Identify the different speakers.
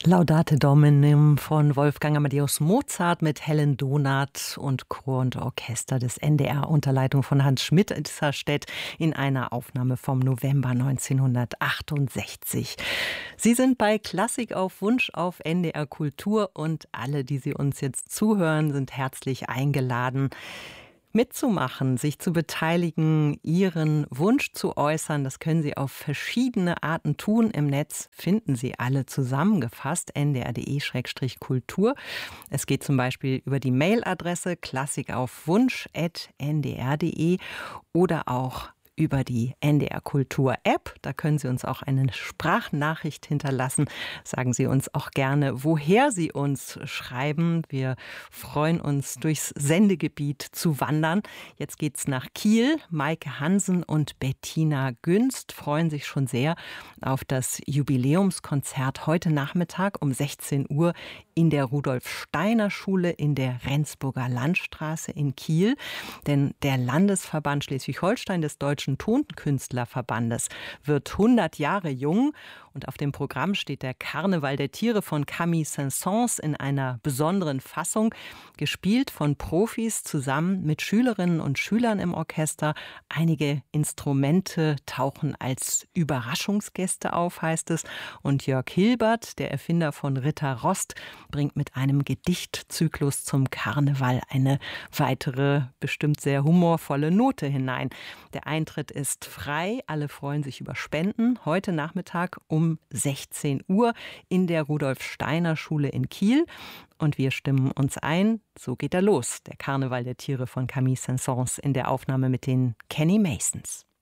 Speaker 1: Laudate Dominem von Wolfgang Amadeus Mozart mit Helen Donath und Chor und Orchester des NDR unter Leitung von Hans Schmidt-Isserstedt in einer Aufnahme vom November 1968. Sie sind bei Klassik auf Wunsch auf NDR Kultur und alle, die Sie uns jetzt zuhören, sind herzlich eingeladen, mitzumachen, sich zu beteiligen, Ihren Wunsch zu äußern. Das können Sie auf verschiedene Arten tun. Im Netz finden Sie alle zusammengefasst, ndr.de/kultur. Es geht zum Beispiel über die Mailadresse klassikaufwunsch@ndr.de oder auch über die NDR Kultur App. Da können Sie uns auch eine Sprachnachricht hinterlassen. Sagen Sie uns auch gerne, woher Sie uns schreiben. Wir freuen uns, durchs Sendegebiet zu wandern. Jetzt geht's nach Kiel. Maike Hansen und Bettina Günst freuen sich schon sehr auf das Jubiläumskonzert heute Nachmittag um 16 Uhr in der Rudolf-Steiner-Schule in der Rendsburger Landstraße in Kiel. Denn der Landesverband Schleswig-Holstein des Deutschen Tonkünstlerverbandes wird 100 Jahre jung. Und auf dem Programm steht der Karneval der Tiere von Camille Saint-Saëns in einer besonderen Fassung, gespielt von Profis zusammen mit Schülerinnen und Schülern im Orchester. Einige Instrumente tauchen als Überraschungsgäste auf, heißt es. Und Jörg Hilbert, der Erfinder von Ritter Rost, bringt mit einem Gedichtzyklus zum Karneval eine weitere, bestimmt sehr humorvolle Note hinein. Der Eintritt ist frei, alle freuen sich über Spenden. Heute Nachmittag um 16 Uhr in der Rudolf-Steiner-Schule in Kiel. Und wir stimmen uns ein, so geht er los, der Karneval der Tiere von Camille Saint-Saëns in der Aufnahme mit den Kenny Masons.